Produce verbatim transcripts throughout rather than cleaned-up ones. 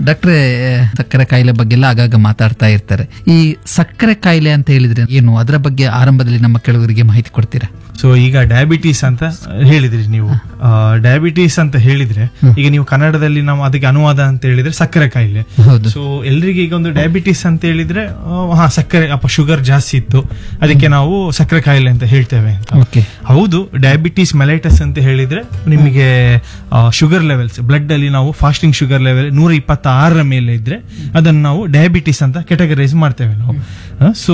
ಡಾಕ್ಟ್ರೆ, ಸಕ್ಕರೆ ಕಾಯಿಲೆ ಬಗ್ಗೆ ಎಲ್ಲ ಆಗಾಗ ಮಾತಾಡ್ತಾ ಇರ್ತಾರೆ. ಈ ಸಕ್ಕರೆ ಕಾಯಿಲೆ ಅಂತ ಹೇಳಿದ್ರೆ ಏನು, ಅದರ ಬಗ್ಗೆ ಆರಂಭದಲ್ಲಿ ನಮ್ಮ ಕೆಳಗರಿಗೆ ಮಾಹಿತಿ ಕೊಡ್ತೀರಾ? ಸೊ ಈಗ ಡಯಾಬಿಟೀಸ್ ಅಂತ ಹೇಳಿದ್ರಿ ನೀವು. ಡಯಾಬಿಟೀಸ್ ಅಂತ ಹೇಳಿದ್ರೆ ಈಗ ನೀವು ಕನ್ನಡದಲ್ಲಿ ನಾವು ಅದಕ್ಕೆ ಅನುವಾದ ಅಂತ ಹೇಳಿದ್ರೆ ಸಕ್ಕರೆ ಕಾಯಿಲೆ. ಸೊ ಎಲ್ರಿಗೆ ಈಗ ಒಂದು ಡಯಾಬಿಟೀಸ್ ಅಂತ ಹೇಳಿದ್ರೆ ಹಾ ಸಕ್ಕರೆ ಅಪ್ಪ ಶುಗರ್ ಜಾಸ್ತಿ ಇತ್ತು ಅದಕ್ಕೆ ನಾವು ಸಕ್ಕರೆ ಕಾಯಿಲೆ ಅಂತ ಹೇಳ್ತೇವೆ ಅಂತ. ಹೌದು, ಡಯಾಬಿಟೀಸ್ ಮೆಲೈಟಸ್ ಅಂತ ಹೇಳಿದ್ರೆ ನಿಮಗೆ ಶುಗರ್ ಲೆವೆಲ್ಸ್ ಬ್ಲಡ್ ಅಲ್ಲಿ ನಾವು ಫಾಸ್ಟಿಂಗ್ ಶುಗರ್ ಲೆವೆಲ್ ನೂರ ಇಪ್ಪತ್ತ ಆರರ ಮೇಲೆ ಇದ್ರೆ ಅದನ್ನು ನಾವು ಡಯಾಬಿಟೀಸ್ ಅಂತ ಕೆಟಗರೈಸ್ ಮಾಡ್ತೇವೆ ನಾವು. ಸೊ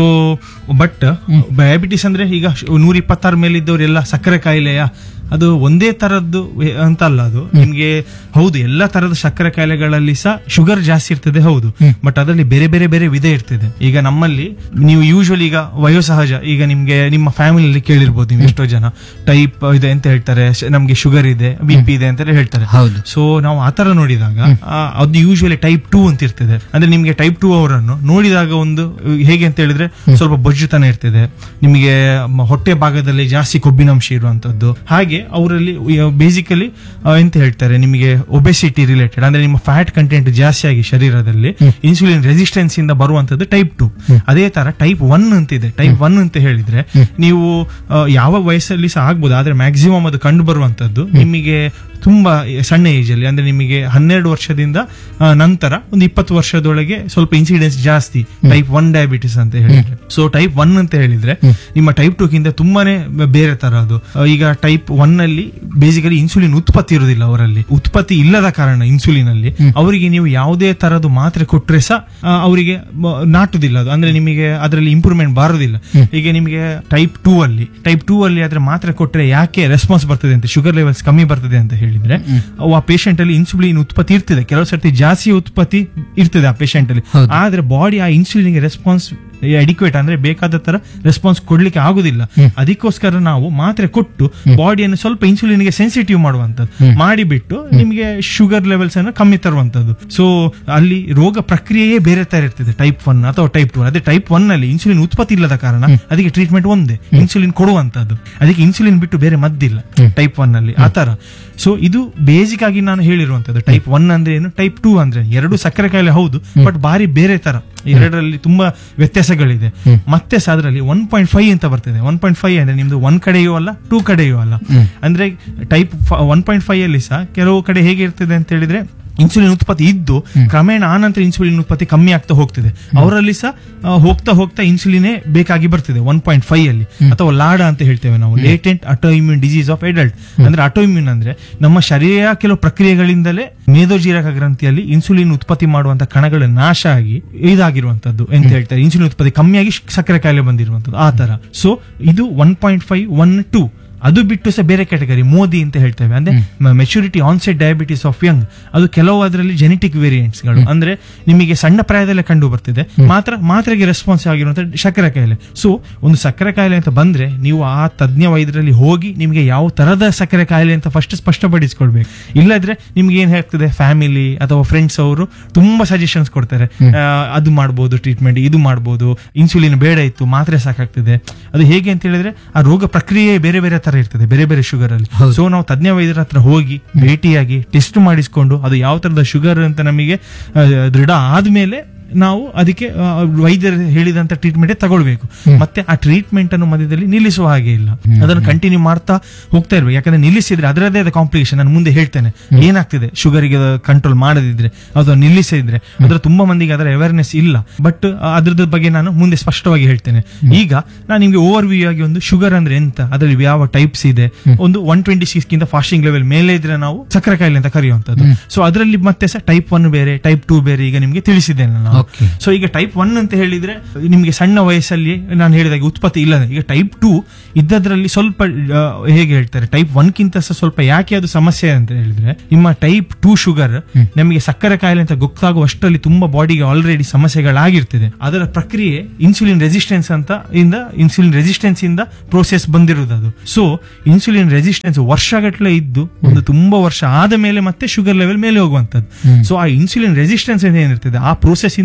ಬಟ್ ಡಯಾಬಿಟೀಸ್ ಅಂದ್ರೆ ಈಗ ನೂರ ಇಪ್ಪತ್ತಾರ ಮೇಲೆ ಇದ್ದವರೆಲ್ಲ ಸಕ್ಕರೆ ಕಾಯಿಲೆಯ ಅದು ಒಂದೇ ತರದ್ದು ಅಂತ ಅಲ್ಲ. ಅದು ನಿಮ್ಗೆ ಹೌದು ಎಲ್ಲ ತರದ ಸಕ್ಕರೆ ಕಾಯಿಲೆಗಳಲ್ಲಿ ಸಹ ಶುಗರ್ ಜಾಸ್ತಿ ಇರ್ತದೆ, ಹೌದು. ಬಟ್ ಅದರಲ್ಲಿ ಬೇರೆ ಬೇರೆ ಬೇರೆ ವಿಧ ಇರ್ತದೆ. ಈಗ ನಮ್ಮಲ್ಲಿ ನೀವು ಯೂಶುವಲಿ ಈಗ ವಯೋಸಹಜ ಈಗ ನಿಮ್ಗೆ ನಿಮ್ಮ ಫ್ಯಾಮಿಲಿಯಲ್ಲಿ ಕೇಳಿರ್ಬೋದು ನೀವು ಎಷ್ಟೋ ಜನ ಟೈಪ್ ಇದೆ ಅಂತ ಹೇಳ್ತಾರೆ, ನಮ್ಗೆ ಶುಗರ್ ಇದೆ ಬಿ ಪಿ ಇದೆ ಅಂತ ಹೇಳ್ತಾರೆ. ಸೊ ನಾವು ಆತರ ನೋಡಿದಾಗ ಅದು ಯೂಶುವಲಿ ಟೈಪ್ ಟೂ ಅಂತ ಇರ್ತದೆ. ಅಂದ್ರೆ ನಿಮ್ಗೆ ಟೈಪ್ ಟೂ ಅವರನ್ನು ನೋಡಿದಾಗ ಒಂದು ಹೇಗೆ ಅಂತ ಹೇಳಿದ್ರೆ ಸ್ವಲ್ಪ ಬೊಜ್ಜುತನ ಇರ್ತದೆ, ನಿಮಗೆ ಹೊಟ್ಟೆ ಭಾಗದಲ್ಲಿ ಜಾಸ್ತಿ ಕೊಬ್ಬಿನಂಶ ಇರುವಂತದ್ದು. ಹಾಗೆ ಅವರಲ್ಲಿ ಬೇಸಿಕಲಿ ಎಂತ ಹೇಳ್ತಾರೆ ನಿಮಗೆ ಒಬೆಸಿಟಿ ರಿಲೇಟೆಡ್ ಅಂದ್ರೆ ನಿಮ್ಮ ಫ್ಯಾಟ್ ಕಂಟೆಂಟ್ ಜಾಸ್ತಿ ಆಗಿ ಶರೀರದಲ್ಲಿ ಇನ್ಸುಲಿನ್ ರೆಸಿಸ್ಟೆನ್ಸ್ ಇಂದ ಬರುವಂತದ್ದು ಟೈಪ್ ಟು. ಅದೇ ತರ ಟೈಪ್ ಒನ್ ಅಂತ ಇದೆ. ಟೈಪ್ ಒನ್ ಅಂತ ಹೇಳಿದ್ರೆ ನೀವು ಯಾವ ವಯಸ್ಸಲ್ಲಿ ಸಹ ಆಗ್ಬೋದು, ಆದ್ರೆ ಮ್ಯಾಕ್ಸಿಮಮ್ ಅದು ಕಂಡು ಬರುವಂತದ್ದು ನಿಮಗೆ ತುಂಬಾ ಸಣ್ಣ ಏಜ್ ಅಲ್ಲಿ, ಅಂದ್ರೆ ನಿಮಗೆ ಹನ್ನೆರಡು ವರ್ಷದಿಂದ ನಂತರ ಒಂದು ಇಪ್ಪತ್ತು ವರ್ಷದೊಳಗೆ ಸ್ವಲ್ಪ ಇನ್ಸಿಡೆನ್ಸ್ ಜಾಸ್ತಿ ಟೈಪ್ ಒನ್ ಡಯಾಬಿಟಿಸ್ ಅಂತ ಹೇಳಿದ್ರೆ. ಸೊ ಟೈಪ್ ಒನ್ ಅಂತ ಹೇಳಿದ್ರೆ ನಿಮ್ಮ ಟೈಪ್ ಟೂ ಗಿಂತ ತುಂಬಾನೇ ಬೇರೆ ತರ ಅದು. ಈಗ ಟೈಪ್ ಒನ್ ಅಲ್ಲಿ ಬೇಸಿಕಲಿ ಇನ್ಸುಲಿನ್ ಉತ್ಪತ್ತಿ ಇರುವುದಿಲ್ಲ, ಅವರಲ್ಲಿ ಉತ್ಪತ್ತಿ ಇಲ್ಲದ ಕಾರಣ ಇನ್ಸುಲಿನ್ ಅಲ್ಲಿ ಅವರಿಗೆ ನೀವು ಯಾವುದೇ ತರದ್ದು ಮಾತ್ರೆ ಕೊಟ್ರೆ ಸಹ ಅವರಿಗೆ ನಾಟುದಿಲ್ಲ ಅದು, ಅಂದ್ರೆ ನಿಮಗೆ ಅದರಲ್ಲಿ ಇಂಪ್ರೂವ್ಮೆಂಟ್ ಬರುದಿಲ್ಲ. ಈಗ ನಿಮಗೆ ಟೈಪ್ ಟೂ ಅಲ್ಲಿ ಟೈಪ್ ಟೂ ಅಲ್ಲಿ ಆದ್ರೆ ಮಾತ್ರೆ ಕೊಟ್ರೆ ಯಾಕೆ ರೆಸ್ಪಾನ್ಸ್ ಬರ್ತದೆ ಅಂತ, ಶುಗರ್ ಲೆವೆಲ್ಸ್ ಕಮ್ಮಿ ಬರ್ತದೆ ಅಂತ ಹೇಳಿ ಹೇಳಿದ್ರೆ ಆ ಪೇಷಂಟ್ ಅಲ್ಲಿ ಇನ್ಸುಲಿನ್ ಉತ್ಪತ್ತಿ ಇರ್ತದೆ, ಕೆಲವು ಸರ್ತಿ ಜಾಸ್ತಿ ಉತ್ಪತ್ತಿ ಇರ್ತದೆ ಆ ಪೇಷಂಟ್ ಅಲ್ಲಿ. ಆದ್ರೆ ಬಾಡಿ ಆ ಇನ್ಸುಲಿನ್ ರೆಸ್ಪಾನ್ಸ್ ಅಡಿಕ್ವೇಟ್ ಅಂದ್ರೆ ಬೇಕಾದ ತರ ರೆಸ್ಪಾನ್ಸ್ ಕೊಡ್ಲಿಕ್ಕೆ ಆಗುದಿಲ್ಲ. ಅದಕ್ಕೋಸ್ಕರ ನಾವು ಮಾತ್ರೆ ಕೊಟ್ಟು ಬಾಡಿಯನ್ನು ಸ್ವಲ್ಪ ಇನ್ಸುಲಿನ್ ಗೆ ಸೆನ್ಸಿಟಿವ್ ಮಾಡುವಂತದ್ದು ಮಾಡಿಬಿಟ್ಟು ನಿಮಗೆ ಶುಗರ್ ಲೆವೆಲ್ಸ್ ಅನ್ನು ಕಮ್ಮಿ ತರುವಂತದ್ದು. ಸೊ ಅಲ್ಲಿ ರೋಗ ಪ್ರಕ್ರಿಯೆಯೇ ಬೇರೆ ತರ ಇರ್ತದೆ ಟೈಪ್ ಒನ್ ಅಥವಾ ಟೈಪ್ ಟೂ. ಅದೇ ಟೈಪ್ ಒನ್ ಅಲ್ಲಿ ಇನ್ಸುಲಿನ್ ಉತ್ಪತ್ತಿ ಇಲ್ಲದ ಕಾರಣ ಅದಕ್ಕೆ ಟ್ರೀಟ್ಮೆಂಟ್ ಒಂದೇ, ಇನ್ಸುಲಿನ್ ಕೊಡುವಂತದ್ದು. ಅದಕ್ಕೆ ಇನ್ಸುಲಿನ್ ಬಿಟ್ಟು ಬೇರೆ ಮದ್ದಿಲ್ಲ ಟೈಪ್ ಒನ್ ಅಲ್ಲಿ ಆತರ. ಸೊ ಇದು ಬೇಸಿಕ್ ಆಗಿ ನಾನು ಹೇಳಿರುವಂತದ್ದು. ಟೈಪ್ ಒನ್ ಅಂದ್ರೆ ಏನು, ಟೈಪ್ ಟೂ ಅಂದ್ರೆ ಎರಡು ಸಕ್ಕರೆ ಕಾಯಿಲೆ ಹೌದು, ಬಟ್ ಬಾರಿ ಬೇರೆ ತರ. ಎರಡರಲ್ಲಿ ತುಂಬಾ ವ್ಯತ್ಯಾಸಗಳಿದೆ. ಮತ್ತೆ ಅದರಲ್ಲಿ ಒನ್ ಪಾಯಿಂಟ್ ಫೈವ್ ಅಂತ ಬರ್ತದೆ. ಒನ್ ಪಾಯಿಂಟ್ ಫೈವ್ ಅಂದ್ರೆ ನಿಮ್ದು ಒನ್ ಕಡೆಯೂ ಅಲ್ಲ ಟೂ ಕಡೆಯೂ ಅಲ್ಲ. ಅಂದ್ರೆ ಟೈಪ್ ಒನ್ ಪಾಯಿಂಟ್ ಫೈವ್ ಅಲ್ಲಿ ಸಹ ಕೆಲವು ಕಡೆ ಹೇಗೆ ಇರ್ತದೆ ಅಂತ ಹೇಳಿದ್ರೆ ಇನ್ಸುಲಿನ್ ಉತ್ಪತ್ತಿ ಇದ್ದು ಕ್ರಮೇಣ ಆನಂತರ ಇನ್ಸುಲಿನ್ ಉತ್ಪತ್ತಿ ಕಮ್ಮಿ ಆಗ್ತಾ ಹೋಗ್ತದೆ. ಅವರಲ್ಲಿ ಸಹ ಹೋಗ್ತಾ ಹೋಗ್ತಾ ಇನ್ಸುಲಿನೇ ಬೇಕಾಗಿ ಬರ್ತದೆ ಒನ್ ಪಾಯಿಂಟ್ ಫೈವ್ ಅಲ್ಲಿ. ಅಥವಾ ಲಾಡ ಅಂತ ಹೇಳ್ತೇವೆ ನಾವು, latent autoimmune disease of adult. ಅಂದ್ರೆ ಆಟೋಇಮ್ಯೂನ್ ಅಂದ್ರೆ ನಮ್ಮ ಶರೀರ ಕೆಲವು ಪ್ರಕ್ರಿಯೆಗಳಿಂದಲೇ ಮೇದೋಜೀರಕ ಗ್ರಂಥಿಯಲ್ಲಿ ಇನ್ಸುಲಿನ್ ಉತ್ಪತ್ತಿ ಮಾಡುವಂತ ಕಣಗಳ ನಾಶ ಆಗಿ ಇದಾಗಿರುವಂತದ್ದು ಅಂತ ಹೇಳ್ತಾರೆ. ಇನ್ಸುಲಿನ್ ಉತ್ಪತ್ತಿ ಕಮ್ಮಿಯಾಗಿ ಸಕ್ಕರೆ ಕಾಯಿಲೆ ಬಂದಿರುವಂತದ್ದು ಆ ತರ. ಸೊ ಇದು one point five one two. ಅದು ಬಿಟ್ಟು ಸಹ ಬೇರೆ ಕ್ಯಾಟಗರಿ ಮೋದಿ ಅಂತ ಹೇಳ್ತೇವೆ, ಅಂದ್ರೆ maturity onset diabetes of Young. ಅದು ಕೆಲವು ಅದರಲ್ಲಿ ಜೆನೆಟಿಕ್ ವೇರಿಯಂಟ್ಸ್ ಗಳು, ಅಂದ್ರೆ ನಿಮಗೆ ಸಣ್ಣ ಪ್ರಾಯದಲ್ಲೇ ಕಂಡು ಬರ್ತಿದೆ, ಮಾತ್ರ ಮಾತ್ರೆಗೆ ರೆಸ್ಪಾನ್ಸ್ ಆಗಿರುವಂತ ಸಕ್ಕರೆ ಕಾಯಿಲೆ. ಸೊ ಒಂದು ಸಕ್ಕರೆ ಕಾಯಿಲೆ ಅಂತ ಬಂದ್ರೆ ನೀವು ಆ ತಜ್ಞ ವೈದ್ಯರಲ್ಲಿ ಹೋಗಿ ನಿಮಗೆ ಯಾವ ತರದ ಸಕ್ಕರೆ ಕಾಯಿಲೆ ಅಂತ ಫಸ್ಟ್ ಸ್ಪಷ್ಟಪಡಿಸ್ಕೊಳ್ಬೇಕು. ಇಲ್ಲದ್ರೆ ನಿಮ್ಗೆ ಏನ್ ಹೇಳ್ತದೆ ಫ್ಯಾಮಿಲಿ ಅಥವಾ ಫ್ರೆಂಡ್ಸ್ ಅವರು ತುಂಬಾ ಸಜೆಷನ್ಸ್ ಕೊಡ್ತಾರೆ, ಅದು ಮಾಡ್ಬೋದು ಟ್ರೀಟ್ಮೆಂಟ್, ಇದು ಮಾಡ್ಬೋದು, ಇನ್ಸುಲಿನ್ ಬೇಡ ಇತ್ತು ಮಾತ್ರೆ ಸಾಕಾಗ್ತದೆ. ಅದು ಹೇಗೆ ಅಂತ ಹೇಳಿದ್ರೆ ಆ ರೋಗ ಪ್ರಕ್ರಿಯೆ ಬೇರೆ ಬೇರೆ ತರ ಇರ್ತದೆ ಬೇರೆ ಬೇರೆ ಶುಗರ್ ಅಲ್ಲಿ. ಸೊ ನಾವು ತಜ್ಞ ವೈದ್ಯರ ಹತ್ರ ಹೋಗಿ ಭೇಟಿಯಾಗಿ ಟೆಸ್ಟ್ ಮಾಡಿಸ್ಕೊಂಡು ಅದು ಯಾವ ತರದ ಶುಗರ್ ಅಂತ ನಮಗೆ ದೃಢ ಆದ್ಮೇಲೆ ನಾವು ಅದಕ್ಕೆ ವೈದ್ಯರು ಹೇಳಿದಂತ ಟ್ರೀಟ್ಮೆಂಟ್ ತಗೊಳ್ಬೇಕು. ಮತ್ತೆ ಆ ಟ್ರೀಟ್ಮೆಂಟ್ ಅನ್ನು ಮಧ್ಯದಲ್ಲಿ ನಿಲ್ಲಿಸುವ ಹಾಗೆ ಇಲ್ಲ, ಅದನ್ನು ಕಂಟಿನ್ಯೂ ಮಾಡ್ತಾ ಹೋಗ್ತಾ ಇರ್ಬೇಕು. ಯಾಕಂದ್ರೆ ನಿಲ್ಲಿಸಿದ್ರೆ ಅದರದೇ ಆದ ಕಾಂಪ್ಲಿಕೇಶನ್ ನಾನು ಮುಂದೆ ಹೇಳ್ತೇನೆ ಏನಾಗ್ತಿದೆ ಶುಗರ್ಗೆ ಕಂಟ್ರೋಲ್ ಮಾಡದಿದ್ರೆ ಅಥವಾ ನಿಲ್ಲಿಸಿದ್ರೆ. ಅದರ ತುಂಬಾ ಮಂದಿಗೆ ಅದರ ಅವೇರ್ನೆಸ್ ಇಲ್ಲ, ಬಟ್ ಅದ್ರದ ಬಗ್ಗೆ ನಾನು ಮುಂದೆ ಸ್ಪಷ್ಟವಾಗಿ ಹೇಳ್ತೇನೆ. ಈಗ ನಾನು ನಿಮ್ಗೆ ಓವರ್ ವ್ಯೂ ಆಗಿ ಒಂದು ಶುಗರ್ ಅಂದ್ರೆ ಎಂತ, ಅದರಲ್ಲಿ ಯಾವ ಟೈಪ್ಸ್ ಇದೆ, ಒಂದು ಒನ್ ಟ್ವೆಂಟಿ ಸಿಕ್ಸ್ ಗಿಂತ ಫಾಸ್ಟಿಂಗ್ ಲೆವೆಲ್ ಮೇಲೆ ಇದ್ರೆ ನಾವು ಸಕ್ಕರೆ ಕಾಯಿಲೆ ಅಂತ ಕರೆಯುವಂತದ್ದು. ಸೊ ಅದರಲ್ಲಿ ಮತ್ತೆ ಸಹ ಟೈಪ್ ಒನ್ ಬೇರೆ ಟೈಪ್ ಟೂ ಬೇರೆ ಈಗ ನಿಮ್ಗೆ ತಿಳಿಸಿದ್ದೇನೆ ನಾನು. ಸೊ ಈಗ ಟೈಪ್ ಒನ್ ಅಂತ ಹೇಳಿದ್ರೆ ನಿಮ್ಗೆ ಸಣ್ಣ ವಯಸ್ಸಲ್ಲಿ ನಾನು ಹೇಳಿದಾಗ ಉತ್ಪತ್ತಿ ಇಲ್ಲ. ಈಗ ಟೈಪ್ ಟೂ ಇದ್ದದ್ರಲ್ಲಿ ಸ್ವಲ್ಪ ಹೇಗೆ ಹೇಳ್ತಾರೆ ಟೈಪ್ ಒನ್ ಕಿಂತ ಸ್ವಲ್ಪ ಯಾಕೆ ಅದು ಸಮಸ್ಯೆ ಅಂತ ಹೇಳಿದ್ರೆ ನಿಮ್ಮ ಟೈಪ್ ಟೂ ಶುಗರ್ ನಮಗೆ ಸಕ್ಕರೆ ಕಾಯಿಲೆ ಅಂತ ಗೊತ್ತಾಗುವಷ್ಟರಲ್ಲಿ ತುಂಬಾ ಬಾಡಿಗೆ ಆಲ್ರೆಡಿ ಸಮಸ್ಯೆಗಳಾಗಿರ್ತದೆ. ಅದರ ಪ್ರಕ್ರಿಯೆ ಇನ್ಸುಲಿನ್ ರೆಸಿಸ್ಟೆನ್ಸ್ ಅಂತ ಇಂದ ಇನ್ಸುಲಿನ್ ರೆಸಿಸ್ಟೆನ್ಸ್ ಇಂದ ಪ್ರೋಸೆಸ್ ಬಂದಿರುವುದು ಅದು. ಸೊ ಇನ್ಸುಲಿನ್ ರೆಸಿಸ್ಟೆನ್ಸ್ ವರ್ಷಗಟ್ಟಲೆ ಇದ್ದು ಒಂದು ತುಂಬಾ ವರ್ಷ ಆದ ಮೇಲೆ ಮತ್ತೆ ಶುಗರ್ ಲೆವೆಲ್ ಮೇಲೆ ಹೋಗುವಂತದ್ದು. ಸೊ ಆ ಇನ್ಸುಲಿನ್ ರೆಸಿಸ್ಟೆನ್ಸ್ ಏನಿರ್ತದೆ ಆ ಪ್ರೋಸೆಸ್ ಇಂದ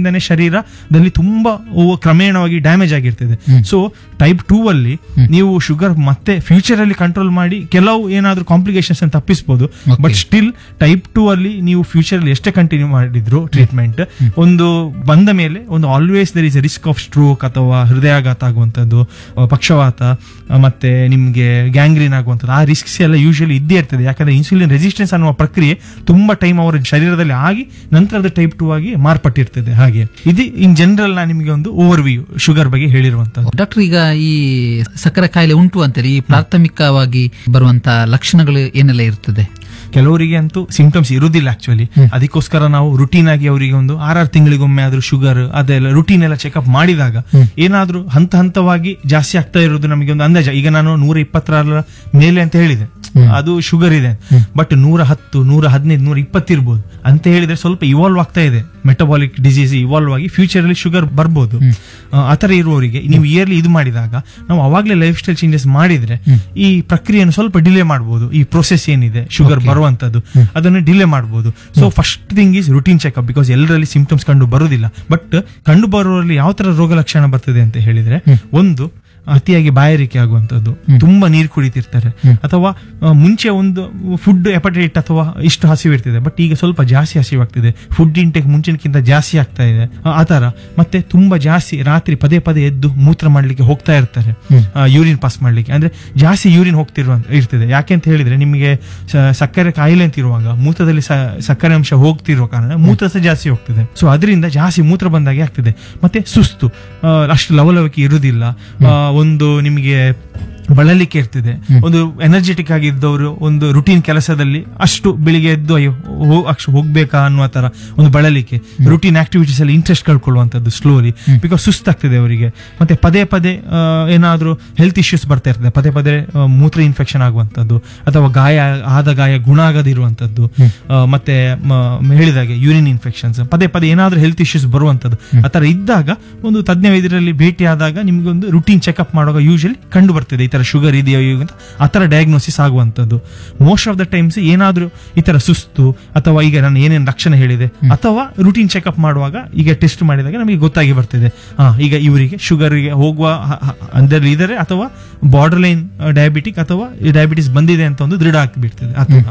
ಇಂದಾನೆ ಶರೀರದಲ್ಲಿ ತುಂಬಾ ಓ- ಕ್ರಮೇಣವಾಗಿ ಡ್ಯಾಮೇಜ್ ಆಗಿರ್ತದೆ. ಸೊ ಟೈಪ್ ಟೂ ಅಲ್ಲಿ ನೀವು ಶುಗರ್ ಮತ್ತೆ ಫ್ಯೂಚರ್ ಅಲ್ಲಿ ಕಂಟ್ರೋಲ್ ಮಾಡಿ ಕೆಲವು ಏನಾದ್ರೂ ಕಾಂಪ್ಲಿಕೇಶನ್ಸ್ ಅನ್ನು ತಪ್ಪಿಸಬಹುದು. ಬಟ್ ಸ್ಟಿಲ್ ಟೈಪ್ ಟೂ ಅಲ್ಲಿ ನೀವು ಫ್ಯೂಚರ್ ಅಲ್ಲಿ ಎಷ್ಟೇ ಕಂಟಿನ್ಯೂ ಮಾಡಿದ್ರು ಟ್ರೀಟ್ಮೆಂಟ್, ಒಂದು ಬಂದ ಮೇಲೆ ಒಂದು always there is A risk of stroke ಅಥವಾ ಹೃದಯಾಘಾತ ಆಗುವಂತದ್ದು, ಪಕ್ಷವಾತ, ಮತ್ತೆ ನಿಮ್ಗೆ ಗ್ಯಾಂಗ್ರೀನ್ ಆಗುವಂಥದ್ದು, ಆ ರಿಸ್ಕ್ಸ್ ಎಲ್ಲ ಯೂಶಲಿ ಇದ್ದೇ ಇರ್ತದೆ. ಯಾಕಂದ್ರೆ ಇನ್ಸುಲಿನ್ ರೆಸಿಸ್ಟೆನ್ಸ್ ಅನ್ನುವ ಪ್ರಕ್ರಿಯೆ ತುಂಬಾ ಟೈಮ್ ಅವರ ಶರೀರದಲ್ಲಿ ಆಗಿ ನಂತರದ ಟೈಪ್ ಟೂ ಆಗಿ ಮಾರ್ಪಟ್ಟಿರ್ತದೆ. ಹಾಗೆ ಇದು ಇನ್ ಜನರಲ್ ನಾನು ನಿಮಗೆ ಒಂದು ಓವರ್ ವ್ಯೂ ಶುಗರ್ ಬಗ್ಗೆ ಹೇಳಿರುವಂತದ್ದು. ಡಾಕ್ಟರ್, ಈಗ ಈ ಸಕ್ಕರೆ ಕಾಯಿಲೆ ಉಂಟು ಅಂತೇಳಿ ಈ ಪ್ರಾಥಮಿಕವಾಗಿ ಬರುವಂತ ಲಕ್ಷಣಗಳು ಏನೆಲ್ಲ ಇರ್ತದೆ? ಕೆಲವರಿಗೆ ಅಂತೂ ಸಿಂಪ್ಟಮ್ಸ್ ಇರುವುದಿಲ್ಲ ಆಕ್ಚುಲಿ. ಅದಕ್ಕೋಸ್ಕರ ನಾವು ರುಟೀನ್ ಆಗಿ ಅವರಿಗೆ ಒಂದು ಆರಾರು ತಿಂಗಳಿಗೊಮ್ಮೆ ಆದ್ರೂ ಶುಗರ್ ಅದೆಲ್ಲ ರುಟೀನ್ ಎಲ್ಲ ಚೆಕ್ಅಪ್ ಮಾಡಿದಾಗ ಏನಾದ್ರೂ ಹಂತ ಹಂತವಾಗಿ ಜಾಸ್ತಿ ಆಗ್ತಾ ಇರೋದು ನಮಗೆ ಒಂದು ಅಂದಾಜ. ಈಗ ನಾನು ನೂರ ಇಪ್ಪತ್ತರ ಮೇಲೆ ಅಂತ ಹೇಳಿದೆ, ಅದು ಶುಗರ್ ಇದೆ. ಬಟ್ ನೂರ ಹತ್ತು ನೂರ ಹದಿನೈದು ನೂರ ಇಪ್ಪತ್ತು ಇರ್ಬೋದು ಅಂತ ಹೇಳಿದ್ರೆ ಸ್ವಲ್ಪ ಇವಾಲ್ವ್ ಆಗ್ತಾ ಇದೆ, ಮೆಟಬಾಲಿಕ್ ಡಿಸೀಸ್ ಇವಾಲ್ವ್ ಆಗಿ ಫ್ಯೂಚರ್ ಅಲ್ಲಿ ಶುಗರ್ ಬರ್ಬೋದು. ಆತರ ಇರುವವರಿಗೆ ನೀವು ಇಯರ್ಲಿ ಇದು ಮಾಡಿದಾಗ ನಾವು ಅವಾಗಲೇ ಲೈಫ್ ಸ್ಟೈಲ್ ಚೇಂಜಸ್ ಮಾಡಿದ್ರೆ ಈ ಪ್ರಕ್ರಿಯೆಯನ್ನು ಸ್ವಲ್ಪ ಡಿಲೇ ಮಾಡಬಹುದು. ಈ ಪ್ರೊಸೆಸ್ ಏನಿದೆ ಶುಗರ್ ಬರುವಂತದ್ದು ಅದನ್ನು ಡಿಲೇ ಮಾಡಬಹುದು. So first thing is routine checkup, because ಎಲ್ಲರಲ್ಲಿ ಸಿಂಪ್ಟಮ್ಸ್ ಕಂಡು ಬರುವುದಿಲ್ಲ. ಬಟ್ ಕಂಡು ಬರುವವರಲ್ಲಿ ಯಾವ ತರ ರೋಗ ಲಕ್ಷಣ ಬರ್ತದೆ ಅಂತ ಹೇಳಿದ್ರೆ, ಒಂದು ಅತಿಯಾಗಿ ಬಾಯಾರಿಕೆ ಆಗುವಂತದ್ದು, ತುಂಬಾ ನೀರು ಕುಡಿತಿರ್ತಾರೆ, ಅಥವಾ ಮುಂಚೆ ಒಂದು ಫುಡ್ ಎಪಟೈಟ್ ಅಥವಾ ಇಷ್ಟು ಹಸಿವಿರ್ತದೆ ಬಟ್ ಈಗ ಸ್ವಲ್ಪ ಜಾಸ್ತಿ ಹಸಿವಾಗ್ತಿದೆ, ಫುಡ್ ಇಂಟೇಕ್ ಮುಂಚಿನಕ್ಕಿಂತ ಜಾಸ್ತಿ ಆಗ್ತಾ ಇದೆ ಆತರ. ಮತ್ತೆ ತುಂಬಾ ಜಾಸ್ತಿ ರಾತ್ರಿ ಪದೇ ಪದೇ ಎದ್ದು ಮೂತ್ರ ಮಾಡ್ಲಿಕ್ಕೆ ಹೋಗ್ತಾ ಇರ್ತಾರೆ, ಯೂರಿನ್ ಪಾಸ್ ಮಾಡ್ಲಿಕ್ಕೆ, ಅಂದ್ರೆ ಜಾಸ್ತಿ ಯೂರಿನ್ ಹೋಗ್ತಿರುವ ಇರ್ತದೆ. ಯಾಕೆ ಅಂತ ಹೇಳಿದ್ರೆ ನಿಮಗೆ ಸಕ್ಕರೆ ಕಾಯಿಲೆ ಅಂತ ಇರುವಾಗ ಮೂತ್ರದಲ್ಲಿ ಸಕ್ಕರೆ ಅಂಶ ಹೋಗ್ತಿರುವ ಕಾರಣ ಮೂತ್ರ ಸಹ ಜಾಸ್ತಿ ಹೋಗ್ತದೆ. ಸೊ ಅದರಿಂದ ಜಾಸ್ತಿ ಮೂತ್ರ ಬಂದಾಗೆ ಆಗ್ತದೆ. ಮತ್ತೆ ಸುಸ್ತು, ಅಷ್ಟು ಲವಲವಿಕೆ ಇರುವುದಿಲ್ಲ, ಒಂದು ನಿಮಗೆ ಬಳಲಿಕೆ ಇರ್ತದೆ. ಒಂದು ಎನರ್ಜೆಟಿಕ್ ಆಗಿದ್ದವರು ಒಂದು ರುಟೀನ್ ಕೆಲಸದಲ್ಲಿ ಅಷ್ಟು ಬೆಳಿಗ್ಗೆ ಎದ್ದು ಅಯ್ಯೋ ಅಷ್ಟು ಹೋಗ್ಬೇಕಾ ಅನ್ನುವ ತರ ಒಂದು ಬಳಲಿಕೆ, ರುಟೀನ್ ಆಕ್ಟಿವಿಟೀಸ್ ಅಲ್ಲಿ ಇಂಟ್ರೆಸ್ಟ್ ಕಳ್ಕೊಳ್ಳುವಂತದ್ದು ಸ್ಲೋಲಿ, ಬಿಕಾಸ್ ಸುಸ್ತಾಗ್ತದೆ ಅವರಿಗೆ. ಮತ್ತೆ ಪದೇ ಪದೇ ಏನಾದ್ರೂ ಹೆಲ್ತ್ ಇಶ್ಯೂಸ್ ಬರ್ತಾ ಇರ್ತದೆ, ಪದೇ ಪದೇ ಮೂತ್ರ ಇನ್ಫೆಕ್ಷನ್ ಆಗುವಂತದ್ದು ಅಥವಾ ಗಾಯ ಆದ ಗಾಯ ಗುಣ ಆಗದಿರುವಂತದ್ದು, ಮತ್ತೆ ಹೇಳಿದಾಗೆ ಯೂರಿನ್ ಇನ್ಫೆಕ್ಷನ್ಸ್, ಪದೇ ಪದೇ ಏನಾದ್ರೂ ಹೆಲ್ತ್ ಇಶ್ಯೂಸ್ ಬರುವಂತದ್ದು. ಆತರ ಇದ್ದಾಗ ಒಂದು ತಜ್ಞ ವೈದ್ಯರಲ್ಲಿ ಭೇಟಿ ಆದಾಗ ನಿಮ್ಗೆ ಒಂದು ರುಟೀನ್ ಚೆಕ್ಅಪ್ ಮಾಡುವಾಗ ಯೂಶಲಿ ಕಂಡು ಬರ್ತದೆ ಈ ತರ ಶುಗರ್ ಇದೆಯೋ ಅಂತ, ಆತರ diagnosis ಆಗುವಂತದ್ದು. Most of the times ಏನಾದ್ರೂ ಈ ತರ ಸುಸ್ತು ಅಥವಾ ಈಗ ನಾನು ಏನೇನು ಲಕ್ಷಣ ಹೇಳಿದೆ ಅಥವಾ ರುಟೀನ್ ಚೆಕ್ಅಪ್ ಮಾಡುವಾಗ ಈಗ ಟೆಸ್ಟ್ ಮಾಡಿದಾಗ ನಮಗೆ ಗೊತ್ತಾಗಿ ಬರ್ತದೆ, ಹಾ ಈಗ ಇವರಿಗೆ ಶುಗರ್ಗೆ ಹೋಗುವ ಅದರಲ್ಲಿ ಇದ್ದಾರೆ ಅಥವಾ ಬಾರ್ಡರ್ ಲೈನ್ ಡಯಾಬಿಟಿಕ್ ಅಥವಾ ಡಯಾಬಿಟಿಸ್ ಬಂದಿದೆ ಅಂತ ಒಂದು ದೃಢ ಆಗಿಬಿಡ್ತದೆ.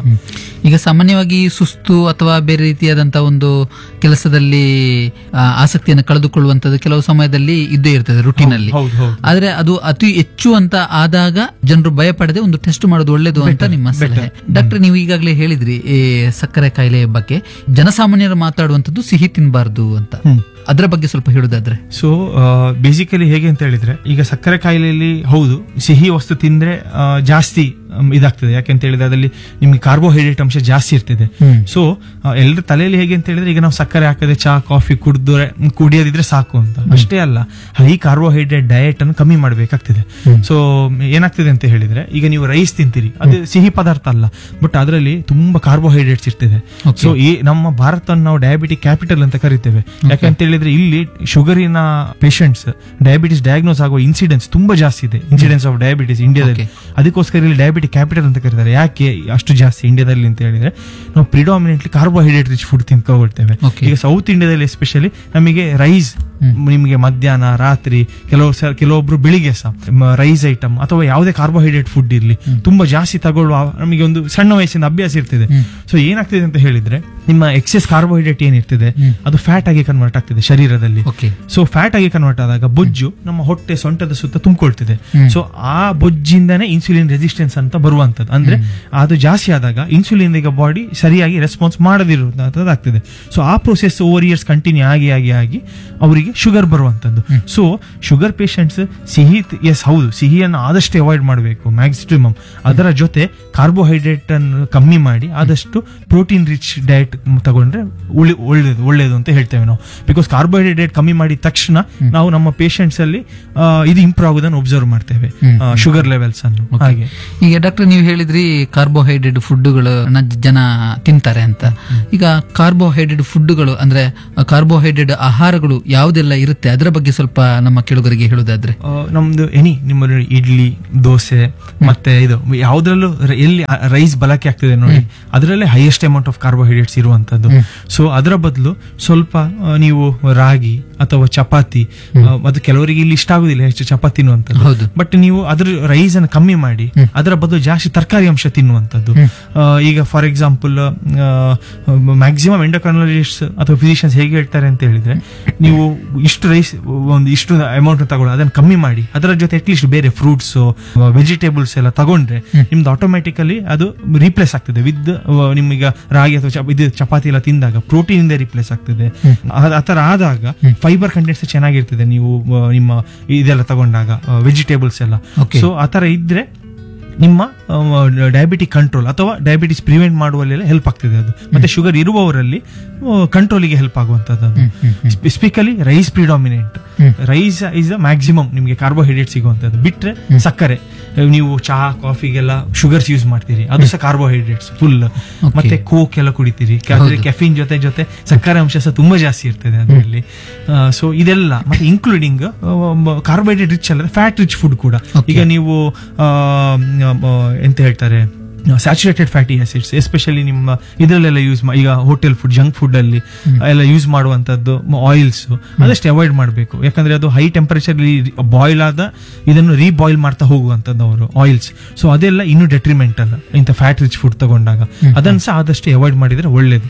ಈಗ ಸಾಮಾನ್ಯವಾಗಿ ಸುಸ್ತು ಅಥವಾ ಬೇರೆ ರೀತಿಯಾದಂತಹ ಒಂದು ಕೆಲಸದಲ್ಲಿ ಆಸಕ್ತಿಯನ್ನು ಕಳೆದುಕೊಳ್ಳುವಂತದ್ದು ಕೆಲವು ಸಮಯದಲ್ಲಿ ಇದ್ದೇ ಇರ್ತದೆ ರುಟೀನ್ ಅಲ್ಲಿ. ಆದ್ರೆ ಅದು ಅತಿ ಹೆಚ್ಚು ಅಂತ ಆದಾಗ ಜನರು ಭಯ ಪಡದೆ ಒಂದು ಟೆಸ್ಟ್ ಮಾಡೋದು ಒಳ್ಳೇದು ಅಂತ ನಿಮ್ಮ ಸಲಹೆ. ಡಾಕ್ಟರ್, ನೀವು ಈಗಾಗಲೇ ಹೇಳಿದ್ರಿ ಈ ಸಕ್ಕರೆ ಕಾಯಿಲೆ ಬಗ್ಗೆ, ಜನಸಾಮಾನ್ಯರು ಮಾತಾಡುವಂತದ್ದು ಸಿಹಿ ತಿನ್ನಬಾರ್ದು ಅಂತ, ಅದರ ಬಗ್ಗೆ ಸ್ವಲ್ಪ ಹೇಳುದಾದ್ರೆ? ಸೊ ಬೇಸಿಕಲಿ ಹೇಗೆ ಅಂತ ಹೇಳಿದ್ರೆ, ಈಗ ಸಕ್ಕರೆ ಕಾಯಿಲೆಯಲ್ಲಿ ಹೌದು ಸಿಹಿ ವಸ್ತು ತಿಂದ್ರೆ ಜಾಸ್ತಿ ಇದಾಗ್ತದೆ. ಯಾಕೆಂತ ಹೇಳಿದ್ರೆ ಅದರಲ್ಲಿ ನಿಮ್ಗೆ ಕಾರ್ಬೋಹೈಡ್ರೇಟ್ ಅಂಶ ಜಾಸ್ತಿ ಇರ್ತದೆ. ಸೊ ಎಲ್ಲರ ತಲೆಯಲ್ಲಿ ಹೇಗೆ ಅಂತ ಹೇಳಿದ್ರೆ ಈಗ ನಾವು ಸಕ್ಕರೆ ಹಾಕದೆ ಚಾ ಕಾಫಿ ಕುಡಿದ್ರೆ ಕುಡಿಯೋದಿದ್ರೆ ಸಾಕು ಅಂತ, ಅಷ್ಟೇ ಅಲ್ಲ ಹೈ ಕಾರ್ಬೋಹೈಡ್ರೇಟ್ ಡಯಟ್ ಅನ್ನು ಕಮ್ಮಿ ಮಾಡಬೇಕಾಗ್ತದೆ. ಸೊ ಏನಾಗ್ತದೆ ಅಂತ ಹೇಳಿದ್ರೆ ಈಗ ನೀವು ರೈಸ್ ತಿಂತೀರಿ, ಅದು ಸಿಹಿ ಪದಾರ್ಥ ಅಲ್ಲ, ಬಟ್ ಅದರಲ್ಲಿ ತುಂಬಾ ಕಾರ್ಬೋಹೈಡ್ರೇಟ್ಸ್ ಇರ್ತದೆ. ಸೊ ಈ ನಮ್ಮ ಭಾರತ ನಾವು ಡಯಾಬಿಟಿಕ್ ಕ್ಯಾಪಿಟಲ್ ಅಂತ ಕರಿತೇವೆ. ಯಾಕಂತ ಹೇಳಿದ್ರೆ ಇಲ್ಲಿ ಶುಗರಿನ ಪೇಷಂಟ್ಸ್ ಡಯಾಬಿಟಿಸ್ ಡಯಾಗ್ನೋಸ್ ಆಗುವ ಇನ್ಸಿಡೆನ್ಸ್ ತುಂಬಾ ಜಾಸ್ತಿ ಇದೆ, ಇನ್ಸಿಡೆನ್ಸ್ ಆಫ್ ಡಯಾಬಿಟಿಸ್ ಇಂಡಿಯಾದಲ್ಲಿ. ಅದಕ್ಕೋಸ್ಕರ ಇಲ್ಲಿ ಡಯಾಬಿಟಿಕ್ ಕ್ಯಾಪಿಟಲ್ ಅಂತ ಕರೀತಾರೆ. ಯಾಕೆ ಅಷ್ಟು ಜಾಸ್ತಿ ಇಂಡಿಯಾದಲ್ಲಿ ಅಂತ ಹೇಳಿದ್ರೆ ನಾವು ಪ್ರಿಡಾಮಿನೆಂಟ್ಲಿ ಕಾರ್ಬೋಹೈಡ್ರೇಟ್ ರಿಚ್ ಫುಡ್ ತಿನ್ಕೊಳ್ತೇವೆ. ಈಗ ಸೌತ್ ಇಂಡಿಯಾದಲ್ಲಿ ಎಸ್ಪೆಷಲಿ ನಮಗೆ ರೈಸ್ ನಿಮಗೆ ಮಧ್ಯಾಹ್ನ ರಾತ್ರಿ ಕೆಲವು ಕೆಲವೊಬ್ರು ಬೆಳಿಗ್ಗೆ ಸಹ ರೈಸ್ ಐಟಮ್ ಅಥವಾ ಯಾವುದೇ ಕಾರ್ಬೋಹೈಡ್ರೇಟ್ ಫುಡ್ ಇರಲಿ ತುಂಬಾ ಜಾಸ್ತಿ ತಗೊಳ್ಳುವ ನಮಗೆ ಒಂದು ಸಣ್ಣ ವಯಸ್ಸಿನ ಅಭ್ಯಾಸ ಇರ್ತದೆ. ಸೊ ಏನಾಗ್ತದೆ ಅಂತ ಹೇಳಿದ್ರೆ ನಿಮ್ಮ ಎಕ್ಸೆಸ್ ಕಾರ್ಬೋಹೈಡ್ರೇಟ್ ಏನಿರ್ತದೆ ಅದು ಫ್ಯಾಟ್ ಆಗಿ ಕನ್ವರ್ಟ್ ಆಗ್ತದೆ ಶರೀರದಲ್ಲಿ. ಸೊ ಫ್ಯಾಟ್ ಆಗಿ ಕನ್ವರ್ಟ್ ಆದಾಗ ಬೊಜ್ಜು ನಮ್ಮ ಹೊಟ್ಟೆ ಸೊಂಟದ ಸುತ್ತ ತುಂಬಿಕೊಳ್ತಿದೆ. ಸೊ ಆ ಬೊಜ್ಜಿಂದಾನೇ ಇನ್ಸುಲಿನ್ ರೆಸಿಸ್ಟೆನ್ಸ್ ಅಂತ ಬರುವಂತದ್ದು. ಅಂದ್ರೆ ಅದು ಜಾಸ್ತಿ ಆದಾಗ ಇನ್ಸುಲಿನ್ ಈಗ ಬಾಡಿ ಸರಿಯಾಗಿ ರೆಸ್ಪಾನ್ಸ್ ಮಾಡದಿರುವಂತದ್ದಾಗ್ತದೆ. ಸೊ ಆ ಪ್ರೊಸೆಸ್ ಓವರ್ ಇಯರ್ಸ್ ಕಂಟಿನ್ಯೂ ಆಗಿ ಆಗಿ ಆಗಿ ಅವರಿಗೆ ಶುಗರ್ ಬರುವಂತದ್ದು. ಸೊ ಶುಗರ್ ಪೇಷಂಟ್ಸ್ ಸಿಹಿ ಎಸ್ ಹೌದು ಸಿಹಿಯನ್ನು ಆದಷ್ಟು ಅವಾಯ್ಡ್ ಮಾಡಬೇಕು ಮ್ಯಾಕ್ಸಿಮಮ್. ಅದರ ಜೊತೆ ಕಾರ್ಬೋಹೈಡ್ರೇಟ್ ಅನ್ನು ಕಮ್ಮಿ ಮಾಡಿ ಆದಷ್ಟು ಪ್ರೋಟೀನ್ ರಿಚ್ ಡಯಟ್ ತಗೊಂಡ್ರೆ ಒಳ್ಳೇದು ಒಳ್ಳೇದು ಅಂತ ಹೇಳ್ತೇವೆ ನಾವು. ಬಿಕಾಸ್ ಕಾರ್ಬೋಹೈಡ್ರೇಟ್ ಕಮ್ಮಿ ಮಾಡಿದ ತಕ್ಷಣ ನಾವು ನಮ್ಮ ಪೇಷಂಟ್ಸ್ ಅಲ್ಲಿ ಇದು ಇಂಪ್ರೂವ್ ಆಗೋದನ್ನು ಒಬ್ಸರ್ವ್ ಮಾಡ್ತೇವೆ, ಶುಗರ್ ಲೆವೆಲ್ಸ್ ಅನ್ನು. ಹಾಗೆ ಈಗ ಡಾಕ್ಟರ್ ನೀವು ಹೇಳಿದ್ರಿ ಕಾರ್ಬೋಹೈಡ್ರೇಟ್ ಫುಡ್ಗಳನ್ನ ಜನ ತಿಂತಾರೆ ಅಂತ. ಈಗ ಕಾರ್ಬೋಹೈಡ್ರೇಟ್ ಫುಡ್ಗಳು ಅಂದ್ರೆ ಕಾರ್ಬೋಹೈಡ್ರೇಟ್ ಆಹಾರಗಳು ಯಾವುದೇ ಯಾವುದೆಲ್ಲ ಇರುತ್ತೆ ಅದರ ಬಗ್ಗೆ ಸ್ವಲ್ಪ ನಮ್ಮ ಕೇಳುಗರಿಗೆ ಹೇಳುದಾದ್ರೆ. ಆ, ನಮ್ದು ಎನಿ ನಿಮ್ಮ ಇಡ್ಲಿ, ದೋಸೆ ಮತ್ತೆ ಇದು ಯಾವ್ದ್ರಲ್ಲೂ ರ- ಎಲ್ಲಿ ರೈಸ್ ಬಳಕೆ ಆಗ್ತಿದೆ ನೋಡಿ, ಅದರಲ್ಲೇ ಹೈಯೆಸ್ಟ್ ಅಮೌಂಟ್ ಆಫ್ ಕಾರ್ಬೋಹೈಡ್ರೇಟ್ಸ್ ಇರುವಂತದ್ದು. ಸೊ ಅದರ ಬದಲು ಸ್ವಲ್ಪ ಆ, ನೀವು ರಾಗಿ ಅಥವಾ ಚಪಾತಿ, ಆ, ಅದು ಕೆಲವರಿಗೆ ಇಲ್ಲಿ ಇಷ್ಟ ಆಗುದಿಲ್ಲ ಹೆಚ್ಚು ಚಪಾತಿ ತಿನ್ನುವಂಥದ್ದು, ಹೌದು. ಬಟ್ ನೀವು ಅದ್ರ ರೈಸ್ ಅನ್ನು ಕಮ್ಮಿ ಮಾಡಿ ಅದರ ಬದಲು ಜಾಸ್ತಿ ತರಕಾರಿ ಅಂಶ ತಿನ್ನುವಂಥದ್ದು. ಆ, ಈಗ ಫಾರ್ ಎಕ್ಸಾಂಪಲ್ ಮ್ಯಾಕ್ಸಿಮಮ್ ಎಂಡೋಕ್ರೈನಾಲಜಿಸ್ಟ್ ಅಥವಾ ಫಿಸಿಷಿಯನ್ಸ್ ಹೇಗೆ ಹೇಳ್ತಾರೆ ಅಂತ ಹೇಳಿದ್ರೆ, ನೀವು ಇಷ್ಟು ರೈಸ್ ಒಂದು ಇಷ್ಟು ಅಮೌಂಟ್ ತಗೊಳ್ಳೋ ಅದನ್ನ ಕಮ್ಮಿ ಮಾಡಿ, ಅದರ ಜೊತೆ ಅಟ್ಲೀಸ್ಟ್ ಬೇರೆ ಫ್ರೂಟ್ಸ್, ವೆಜಿಟೇಬಲ್ಸ್ ಎಲ್ಲ ತಗೊಂಡ್ರೆ ನಿಮ್ದು ಆಟೋಮ್ಯಾಟಿಕಲಿ ಅದು ರೀಪ್ಲೇಸ್ ಆಗ್ತದೆ ವಿತ್ ನಿಮೀಗ ರಾಗಿ ಅಥವಾ ಚಪ- ಇದು ಚಪಾತಿ ಎಲ್ಲ ತಿಂದಾಗ ಪ್ರೋಟೀನ್ ಇಂದ ರೀಪ್ಲೇಸ್ ಆಗ್ತದೆ. ಆ- ಆ ತರ ಆದಾಗ ಫೈಬರ್ ಕಂಟೆಂಟ್ಸ್ ಚೆನ್ನಾಗಿರ್ತದೆ ನೀವು ಆ, ನಿಮ್ಮ ಇದೆಲ್ಲ ತಗೊಂಡಾಗ ವೆಜಿಟೇಬಲ್ಸ್ ಎಲ್ಲ. Okay. ಸೊ ಆ ತರ ಇದ್ರೆ ನಿಮ್ಮ ಡಯಾಬಿಟಿಕ್ ಕಂಟ್ರೋಲ್ ಅಥವಾ ಡಯಾಬಿಟಿಸ್ ಪ್ರಿವೆಂಟ್ ಮಾಡುವಲ್ಲೆಲ್ಲ ಹೆಲ್ಪ್ ಆಗ್ತದೆ ಅದು. ಮತ್ತೆ sugar ಇರುವವರಲ್ಲಿ ಕಂಟ್ರೋಲಿಗೆ help ಆಗುವಂತದ್ದು. Specifically rice predominant, rice is the maximum ನಿಮಗೆ ಕಾರ್ಬೋಹೈಡ್ರೇಟ್ ಸಿಗುವಂತದ್ದು. ಬಿಟ್ರೆ ಸಕ್ಕರೆ, ನೀವು ಚಹಾ ಕಾಫಿಗೆಲ್ಲ ಶುಗರ್ಸ್ ಯೂಸ್ ಮಾಡ್ತೀರಿ, ಅದು ಸಹ ಕಾರ್ಬೋಹೈಡ್ರೇಟ್ಸ್ ಫುಲ್. ಮತ್ತೆ ಕೋಕ್ ಎಲ್ಲ ಕುಡಿತೀರಿ, ಕೆಫಿನ್ ಜೊತೆ ಜೊತೆ ಸಕ್ಕರೆ ಅಂಶ ಸಹ ತುಂಬಾ ಜಾಸ್ತಿ ಇರ್ತದೆ ಅದರಲ್ಲಿ. ಸೊ ಇದೆಲ್ಲ ಮತ್ತೆ ಇನ್ಕ್ಲೂಡಿಂಗ್ ಕಾರ್ಬೋಹೈಡ್ರೇಟ್ ರಿಚ್ ಅಲ್ಲದೆ ಫ್ಯಾಟ್ ರಿಚ್ ಫುಡ್ ಕೂಡ. ಈಗ ನೀವು ಆ, ಆ, ಎಂತ ಹೇಳ್ತಾರೆ ಸ್ಯಾಚುರೇಟೆಡ್ ಫ್ಯಾಟಿ ಆಸಿಡ್ಸ್ ಎಸ್ಪೆಷಲಿ ನಿಮ್ಮ ಇದರಲ್ಲೆಲ್ಲ ಯೂಸ್ ಈಗ ಹೋಟೆಲ್ ಫುಡ್, ಜಂಕ್ ಫುಡ್ ಅಲ್ಲಿ ಎಲ್ಲ ಯೂಸ್ ಮಾಡುವಂತದ್ದು ಆಯಿಲ್ಸ್ ಅದಷ್ಟು ಅವಾಯ್ಡ್ ಮಾಡಬೇಕು. ಯಾಕಂದ್ರೆ ಅದು ಹೈ ಟೆಂಪರೇಚರ್ ಬಾಯ್ಲ್ ಆದ ಇದನ್ನು ರೀಬಾಯ್ಲ್ ಮಾಡ್ತಾ ಹೋಗುವಂತದ್ದು ಅವರು ಆಯಿಲ್ಸ್. ಸೊ ಅದೆಲ್ಲ ಇನ್ನೂ ಡೆಟ್ರಿಮೆಂಟಲ್ ಇಂಥ ಫ್ಯಾಟ್ ರಿಚ್ ಫುಡ್ ತಗೊಂಡಾಗ ಅದನ್ನ ಸಹ ಆದಷ್ಟು ಅವಾಯ್ಡ್ ಮಾಡಿದ್ರೆ ಒಳ್ಳೇದು.